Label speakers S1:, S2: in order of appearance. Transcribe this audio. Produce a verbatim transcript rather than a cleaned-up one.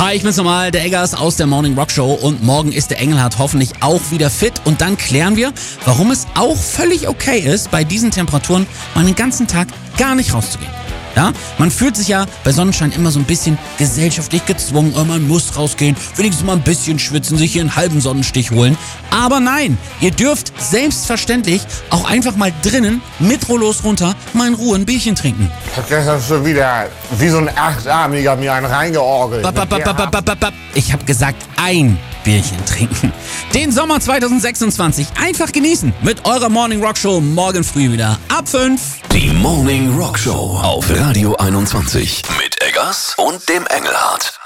S1: Hi, ich bin's nochmal, der Eggers aus der Morning Rock Show und morgen ist der Engelhardt hoffentlich auch wieder fit und dann klären wir, warum es auch völlig okay ist, bei diesen Temperaturen mal den ganzen Tag gar nicht rauszugehen. Ja, man fühlt sich ja bei Sonnenschein immer so ein bisschen gesellschaftlich gezwungen, oh, man muss rausgehen, wenigstens mal ein bisschen schwitzen, sich hier einen halben Sonnenstich holen. Aber nein, ihr dürft selbstverständlich auch einfach mal drinnen mit Rollos runter mal in Ruhe ein Bierchen trinken.
S2: Das hast du wieder wie so ein Achtarmiger mir einen reingeorgelt.
S1: Bap, bap, bap, bap, bap, bap, bap. Ich habe gesagt, ein Bierchen trinken. Den Sommer zwanzig sechsundzwanzig einfach genießen mit eurer Morning Rock Show morgen früh wieder ab fünf.
S3: Die Morning Rock Show auf Radio einundzwanzig mit Eggers und dem Engelhardt.